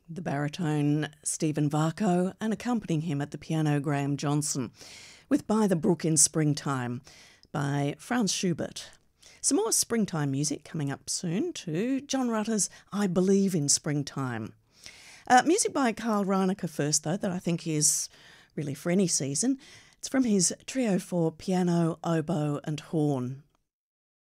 The baritone Stephen Varco, and accompanying him at the piano Graham Johnson, with By the Brook in Springtime by Franz Schubert. Some more springtime music coming up soon too. John Rutter's I Believe in Springtime. Music by Karl Reinecke first though, that I think is really for any season. It's from his trio for piano, oboe and horn.